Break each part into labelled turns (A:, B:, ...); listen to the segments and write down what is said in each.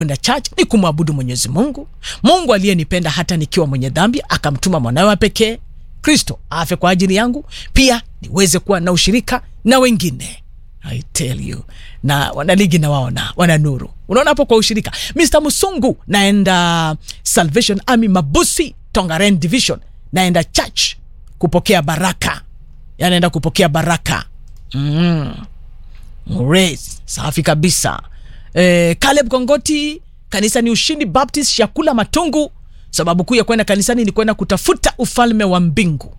A: kwenda church ni kumwabudu Mwenyezi Mungu. Mungu aliyenipenda hata nikiwa mwenye dhambi akamtuma mwanawe pekee Kristo afe kwa ajili yangu, pia niweze kuwa na ushirika na wengine. I tell you. Na wanaligi na waona, wana nuru. Unaona hapo kwa ushirika. Mr. Musungu naenda Salvation Army Mabusi Tongaren Division. Naenda church kupokea baraka. Naenda kupokea baraka. Murez, safi kabisa. Caleb Kongoti, kanisa ni Ushindi Baptist Shakula Matungu. Sababu kuu ya kwenda kanisani ni kwenda kutafuta ufalme wa mbingu.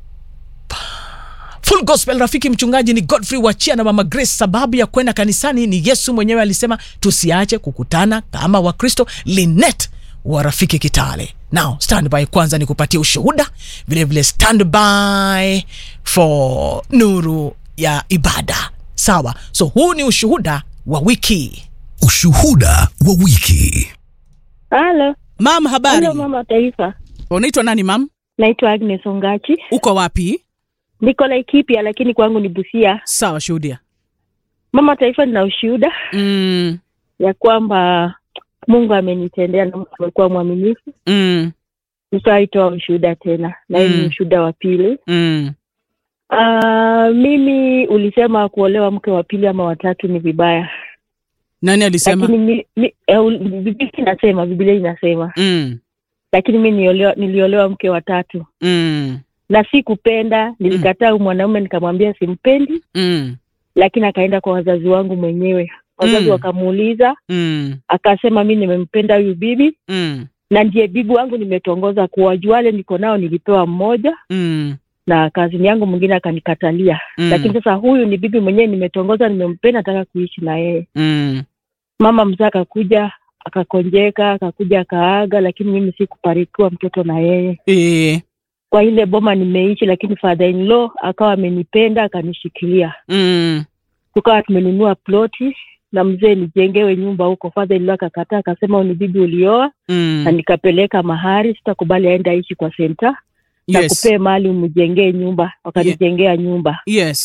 A: Full Gospel rafiki mchungaji ni Godfrey Wachia na Mama Grace. Sababu ya kwenda kanisani ni Yesu mwenyewe alisema tusiache kukutana kama wa Kristo. Linet wa rafiki Kitale. Now stand by kwanza nikupatie ushuhuda, vile vile stand by for nuru ya ibada. Sawa, so huu ni ushuhuda wa wiki.
B: Ushuhuda wa wiki.
C: Halo.
A: Mam, habari?
C: Halo mama taifa.
A: Unaitwa nani mam?
C: Naitwa Agnes Ongachi.
A: Uko wapi?
C: Niko Laikipia lakini kwangu ni Busia.
A: Sawa, shuhudia.
C: Mama taifa, nina ushuhuda ya kwamba Mungu amenitendea na Mungu amekuwa mwaminifu. Nitaitoa ushuhuda tena na hii ni ushuhuda wa pili. Mimi ulisema kuolewa mke wa pili ama watatu ni vibaya.
A: Nani alisema?
C: Lakini Biblia inasema. Lakini mimi niliolewa mke wa tatu. Na sikupenda, nilikataa mwanaume nikamwambia simpendi. Lakini akaenda kwa wazazi wangu mwenyewe. Wazazi wakamuuliza, akasema mimi nimempenda huyu bibi. Na ndiye bibi wangu nimetongoza, kuwajua wale niko nao nilipewa mmoja. Na kazi yangu mwingine akanikatalia. Lakini sasa huyu ni bibi mwenyewe nimetongoza, nimempenda, nataka kuishi na yeye. Mama mzee akakuja, akakonjeka, akakuja akaaga, lakini mimi sikuparikiwa mtoto na yeye. Kwa ile boma nimeishi, lakini father in law akawa amenipenda, akanishikilia. Tukawa tumenunua ploti na mzee nijengewe nyumba huko. Father in law akakataa, akasema ni bibi ulioa. Na nikapeleka mahari, sitakubali aende aishi kwa center. Na kupee mali umjengee nyumba, wakanijengea nyumba.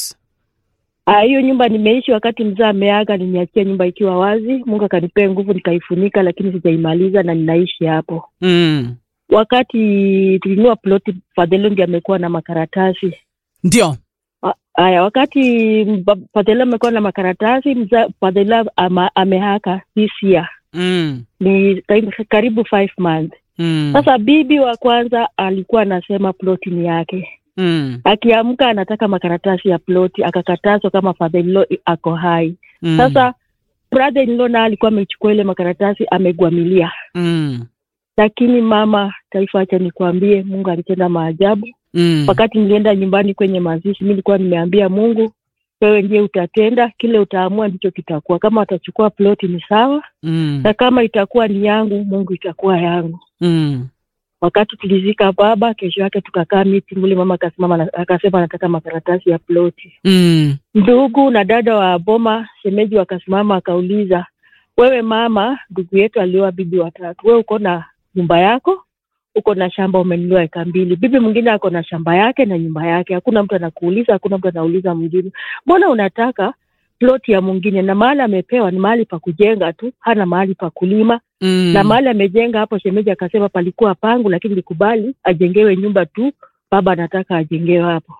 C: Hiyo nyumba nimeishi wakati mzee ameaga, niniachia nyumba ikiwa wazi. Mungu akanipea nguvu nikaifunika, lakini sijaimaliza na ninaishi hapo. Wakati tulinunua ploti, Fadhelo ndiye amekuwa na makaratasi.
A: Ndio.
C: Haya, wakati Fadhelo amekuwa na makaratasi, Fadhelo amehaka this year. Ni karibu 5 months. Sasa bibi wa kwanza alikuwa anasema ploti ni yake. Akiamka anataka makaratasi ya ploti, akakatazwa kama Fadhelo ako hai. Sasa brother in law na alikuwa amechukua ile makaratasi, amegwamilia. Lakini mama taifa, acha nikwambie, Mungu alitenda maajabu. Wakati nilienda nyumbani kwenye mazishi, mimi nilikuwa nimeambia Mungu, wewe ndiye utatenda, kile utaamua ndicho kitakuwa. Kama atachukua ploti ni sawa, na kama itakuwa ni yangu, Mungu itakuwa yangu. Wakati tulizika baba, kesho yake tukakaa meeting, ule mama akasema anataka makaratasi ya ploti. Ndugu na dada wa boma, shemeji wakasimama, akauliza, wewe mama, ndugu yetu alioa bibi watatu, wewe uko na nyumba yako, uko na shamba umenunua eka 2. Bibi mwingine ako na shamba yake na nyumba yake. Hakuna mtu anakuuliza, hakuna mtu anauliza mwingine, mbona unataka ploti ya mwingine? Na mahali amepewa ni mahali pa kujenga tu, hana mahali pa kulima. Na mahali amejenga hapo, shemeji akasema palikuwa pangu, lakini nikubali ajengewe nyumba tu, baba anataka ajengewe hapo.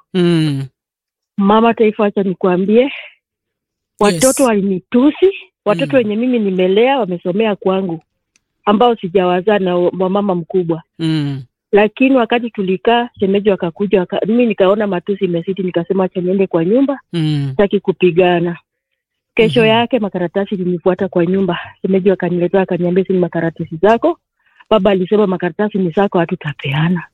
C: Mama taifa, acha nikwambie, watoto walinitusi. Watoto wenye mimi nimelea wamesomea kwangu, ambao sijawazaa na mama mkubwa. Lakini wakati tulikaa, shemeji wakakuja, mimi nikaona matusi imesiti, nikasema acha niende kwa nyumba, sitaki kupigana. Kesho yake makaratasi nilifuata kwa nyumba. Shemeji wakaniletea, akaniambia si makaratasi zako, baba alisema makaratasi ni zako, hatutapeana.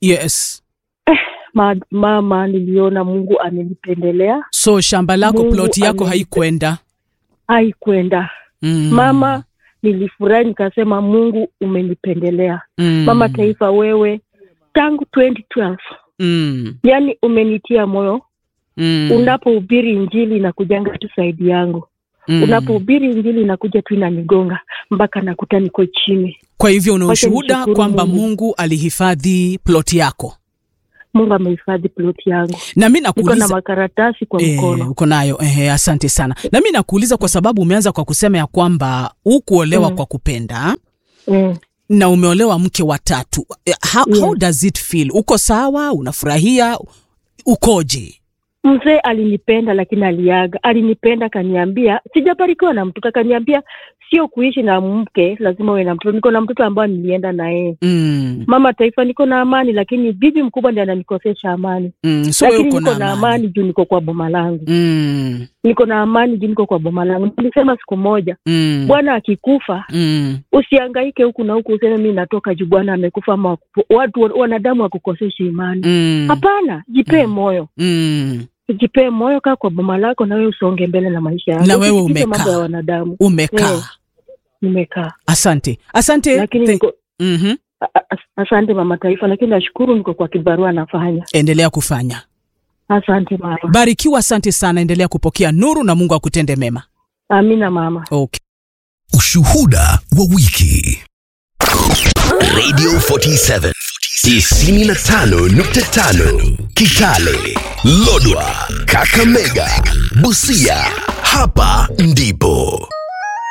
C: Mama niliona Mungu amenipendelea.
A: So shamba lako, ploti yako haikuenda. Mama nilifurahi, nikasema Mungu umenipendelea. Mama taifa, wewe tangu 2012 yani umenitia moyo. Unapohubiri injili na kujanga tu saidi yangu. Unapohubiri injili na kuja tu inanigonga mpaka nakuta niko chini. Kwa hivyo una ushuhuda kwamba Mungu alihifadhi ploti yako?
C: Mungu amehifadhi plot yangu.
A: Na mimi nakuuliza,
C: niko na makaratasi kwa mkono.
A: Uko nayo? Asante sana. Na mimi nakuuliza kwa sababu umeanza kwa kusema ya kwamba hukuolewa kwa kupenda. Na umeolewa mke wa 3. How does it feel? Uko sawa? Unafurahia? Ukoje?
C: Mzee alinipenda lakini aliaga. Alinipenda kaniambia, sijabarikiwa na mtoto, kaniambia sio kuishi na mke lazima uwe na mtoto. Niko na mtoto ambaye nilienda na yeye. Mama taifa, niko na amani, lakini bibi mkubwa ndiye ananikosesha amani.
A: So
C: lakini niko na amani juu niko kwa boma langu. Niko na amani juu niko kwa boma langu. Nilisema siku moja, Bwana akikufa, usihangaike huku na huku useme mimi natoka juu Bwana amekufa, ama watu wanadamu wakukosesha imani. Hapana, jipe moyo. Jipe moyo, kaa kwa boma lako na wewe usonge mbele na maisha yako.
A: Na wewe umekaa.
C: Mambo ya wanadamu.
A: Umekaa.
C: Nimekaa.
A: Asante.
C: Lakini asante mama taifa, lakini nashukuru niko kwa kibarua nafanya.
A: Endelea kufanya.
C: Asante mama.
A: Barikiwa, asante sana, endelea kupokea nuru na Mungu akutende mema.
C: Amina mama.
A: Okay.
B: Ushuhuda wa wiki. Radio 47 95.5 Kitale, Lodwar, Kakamega, Busia. Hapa ndipo